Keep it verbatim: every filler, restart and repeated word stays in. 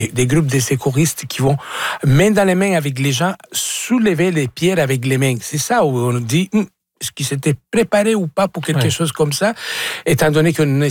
des groupes de secouristes qui vont main dans les mains avec les gens, soulever les pierres avec les mains. C'est ça où on dit, hum, est-ce qu'ils s'étaient préparés ou pas pour quelque ouais. chose comme ça, étant donné qu'on